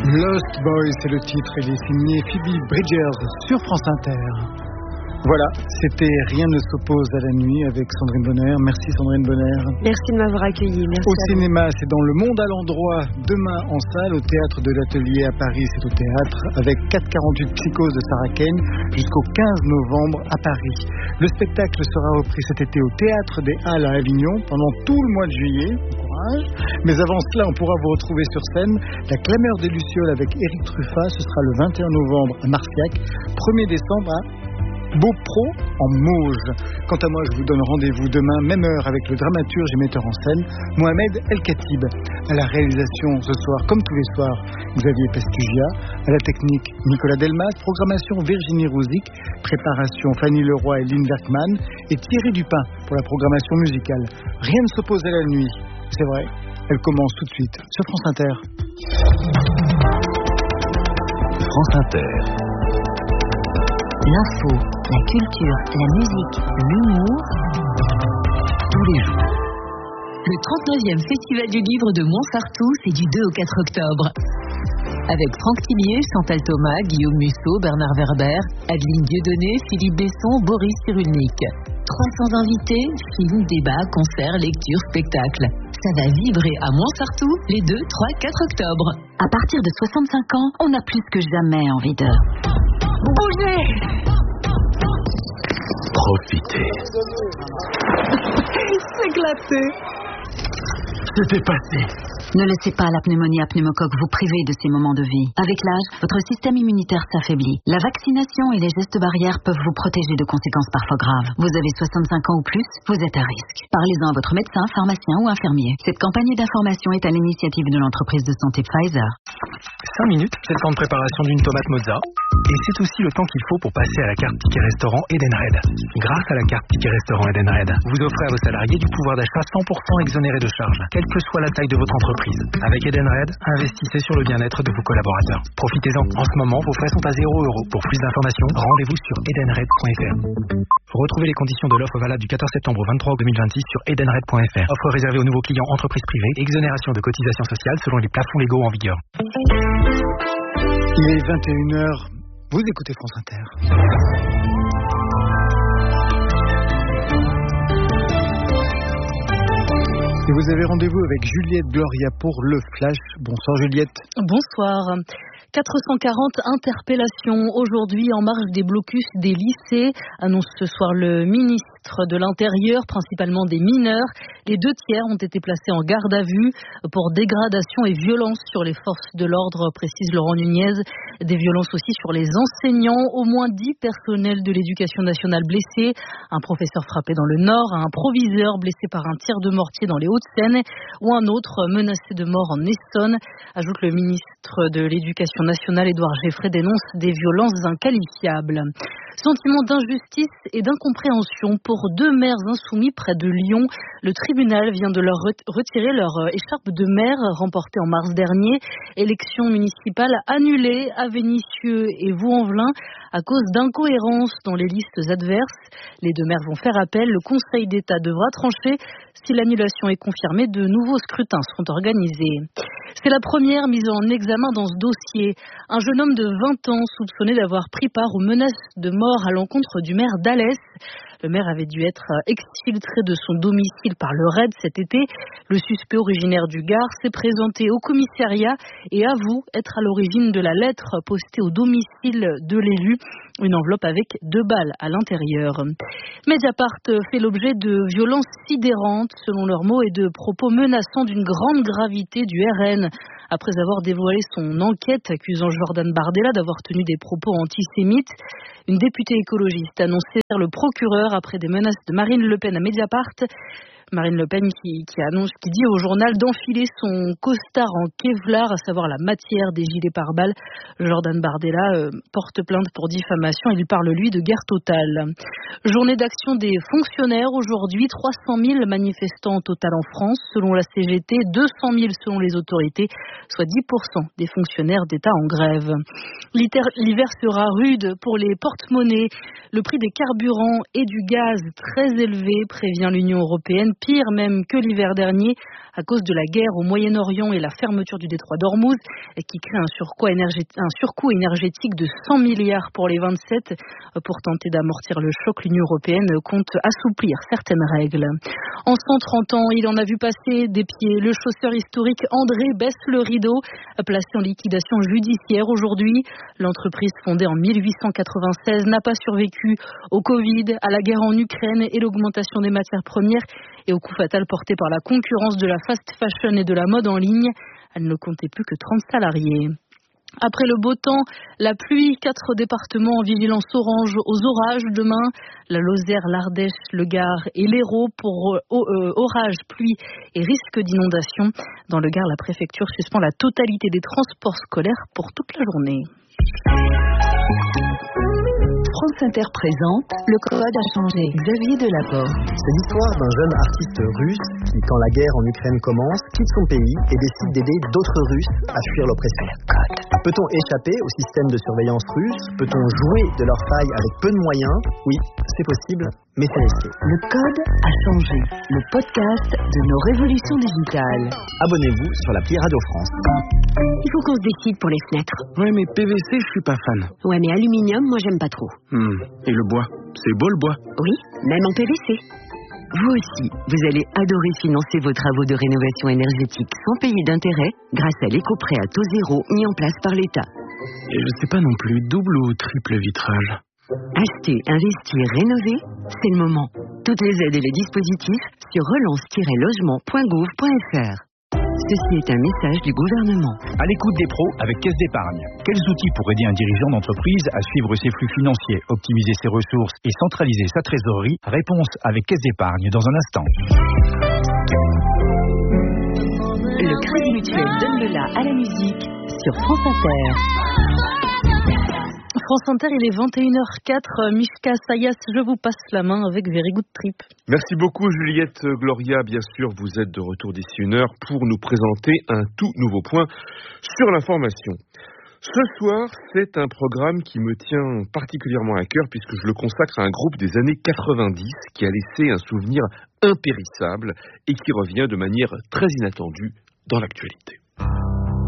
Lost Boys, c'est le titre, il est signé Phoebe Bridgers sur France Inter. Voilà, c'était Rien ne s'oppose à la nuit avec Sandrine Bonner. Merci Sandrine Bonner. Merci de m'avoir accueilli. Merci au cinéma, c'est dans Le Monde à l'endroit, demain en salle, au Théâtre de l'Atelier à Paris, c'est au théâtre, avec 448 Psychoses de Sarah Kane, jusqu'au 15 novembre à Paris. Le spectacle sera repris cet été au Théâtre des Halles à Avignon pendant tout le mois de juillet. Courage. Mais avant cela, on pourra vous retrouver sur scène La Clameur des Lucioles avec Éric Truffat. Ce sera le 21 novembre à Marciac, 1er décembre à Beaupro en Mauges. Quant à moi, je vous donne rendez-vous demain, même heure, avec le dramaturge et metteur en scène Mohamed El Khatib. À la réalisation ce soir, comme tous les soirs, Xavier Pastugia. À la technique, Nicolas Delmas. Programmation, Virginie Rouzic. Préparation, Fanny Leroy et Lynn Werkman. Et Thierry Dupin pour la programmation musicale. Rien ne s'oppose à la nuit. C'est vrai, elle commence tout de suite sur France Inter. France Inter. L'info, la culture, la musique, l'humour, tous les jours. Le 39e Festival du Livre de Montsartou, c'est du 2 au 4 octobre. Avec Franck Tillier, Chantal Thomas, Guillaume Musso, Bernard Werber, Adeline Dieudonné, Philippe Besson, Boris Cyrulnik. 300 invités, films, débats, concerts, lectures, spectacles. Ça va vibrer à Montsartou les 2, 3, 4 octobre. À partir de 65 ans, on a plus que jamais envie de... bouger. Profitez. S'éclater. C'était passé. Ne laissez pas la pneumonie à pneumocoque vous priver de ces moments de vie. Avec l'âge, votre système immunitaire s'affaiblit. La vaccination et les gestes barrières peuvent vous protéger de conséquences parfois graves. Vous avez 65 ans ou plus, vous êtes à risque. Parlez-en à votre médecin, pharmacien ou infirmier. Cette campagne d'information est à l'initiative de l'entreprise de santé Pfizer. 5 minutes, c'est le temps de préparation d'une tomate mozza. Et c'est aussi le temps qu'il faut pour passer à la carte Ticket Restaurant Edenred. Grâce à la carte Ticket Restaurant Edenred, vous offrez à vos salariés du pouvoir d'achat 100% exonéré de charges, quelle que soit la taille de votre entreprise. Avec Edenred, investissez sur le bien-être de vos collaborateurs. Profitez-en. En ce moment, vos frais sont à 0 €. Pour plus d'informations, rendez-vous sur edenred.fr. Retrouvez les conditions de l'offre valable du 14 septembre au 23 août 2026 sur edenred.fr. Offre réservée aux nouveaux clients entreprises privées. Exonération de cotisations sociales selon les plafonds légaux en vigueur. Il est 21h. Vous écoutez France Inter. Et vous avez rendez-vous avec Juliette Gloria pour le Flash. Bonsoir Juliette. Bonsoir. 440 interpellations aujourd'hui en marge des blocus des lycées, annonce ce soir le ministre de l'Intérieur, principalement des mineurs. Les 2 tiers ont été placés en garde à vue pour dégradation et violence sur les forces de l'ordre, précise Laurent Nunez. Des violences aussi sur les enseignants, au moins 10 personnels de l'éducation nationale blessés, un professeur frappé dans le Nord, un proviseur blessé par un tir de mortier dans les Hauts-de-Seine ou un autre menacé de mort en Essonne, ajoute le ministre de l'Éducation nationale Édouard Geffray dénonce des violences inqualifiables. Sentiment d'injustice et d'incompréhension pour 2 maires insoumis près de Lyon. Le tribunal vient de leur retirer leur écharpe de maire remportée en mars dernier. Élection municipale annulée à Vénissieux et Vaux-en-Velin à cause d'incohérences dans les listes adverses. Les 2 maires vont faire appel. Le Conseil d'État devra trancher. Si l'annulation est confirmée, de nouveaux scrutins seront organisés. C'est la première mise en examen dans ce dossier. Un jeune homme de 20 ans soupçonné d'avoir pris part aux menaces de mort à l'encontre du maire d'Alès. Le maire avait dû être exfiltré de son domicile par le RAID cet été. Le suspect originaire du Gard s'est présenté au commissariat et avoue être à l'origine de la lettre postée au domicile de l'élu. Une enveloppe avec 2 balles à l'intérieur. Mediapart fait l'objet de violences sidérantes, selon leurs mots, et de propos menaçants d'une grande gravité du RN. Après avoir dévoilé son enquête accusant Jordan Bardella d'avoir tenu des propos antisémites, une députée écologiste annonçait le procureur après des menaces de Marine Le Pen à Mediapart. Marine Le Pen qui dit au journal d'enfiler son costard en Kevlar, à savoir la matière des gilets pare-balles. Jordan Bardella porte plainte pour diffamation. Il parle, lui, de guerre totale. Journée d'action des fonctionnaires aujourd'hui. 300 000 manifestants au total en France, selon la CGT, 200 000 selon les autorités, soit 10% des fonctionnaires d'État en grève. L'hiver sera rude pour les porte-monnaies. Le prix des carburants et du gaz très élevé, prévient l'Union européenne, pire même que l'hiver dernier à cause de la guerre au Moyen-Orient et la fermeture du détroit d'Ormuz qui crée un surcoût énergétique de 100 milliards pour les 27. Pour tenter d'amortir le choc, l'Union européenne compte assouplir certaines règles. En 130 ans, il en a vu passer des pieds. Le chausseur historique André baisse le rideau, placé en liquidation judiciaire aujourd'hui. L'entreprise fondée en 1896 n'a pas survécu au Covid, à la guerre en Ukraine et l'augmentation des matières premières et au coup fatal porté par la concurrence de la fast fashion et de la mode en ligne. Elle ne comptait plus que 30 salariés. Après le beau temps, la pluie, 4 départements en vigilance orange aux orages demain. La Lozère, l'Ardèche, le Gard et l'Hérault pour orages, pluie et risque d'inondation. Dans le Gard, la préfecture suspend la totalité des transports scolaires pour toute la journée. France Inter présente Le Code a changé. Xavier Delaporte. C'est l'histoire d'un jeune artiste russe qui, quand la guerre en Ukraine commence, quitte son pays et décide d'aider d'autres Russes à fuir l'oppression. Peut-on échapper au système de surveillance russe? Peut-on jouer de leurs failles avec peu de moyens? Oui, c'est possible, mais c'est risqué. Le Code a changé. Le podcast de nos révolutions digitales. Abonnez-vous sur l'appli Radio France. Il faut qu'on se décide pour les fenêtres. Ouais, mais PVC, je suis pas fan. Ouais, mais aluminium, moi j'aime pas trop. Et le bois? C'est beau le bois? Oui, même en PVC. Vous aussi, vous allez adorer financer vos travaux de rénovation énergétique sans payer d'intérêt grâce à l'éco-prêt à taux zéro mis en place par l'État. Et je sais pas non plus, double ou triple vitrage? Acheter, investir, rénover, c'est le moment. Toutes les aides et les dispositifs sur relance-logement.gouv.fr. Ceci est un message du gouvernement. À l'écoute des pros avec Caisse d'Épargne. Quels outils pour aider un dirigeant d'entreprise à suivre ses flux financiers, optimiser ses ressources et centraliser sa trésorerie? Réponse avec Caisse d'Épargne dans un instant. Le Crédit Mutuel donne le la à la musique sur France Inter. France Inter, il est 21h04. Mishka Sayas, je vous passe la main avec Very Good Trip. Merci beaucoup Juliette. Gloria, bien sûr, vous êtes de retour d'ici une heure pour nous présenter un tout nouveau point sur l'information. Ce soir, c'est un programme qui me tient particulièrement à cœur puisque je le consacre à un groupe des années 90 qui a laissé un souvenir impérissable et qui revient de manière très inattendue dans l'actualité.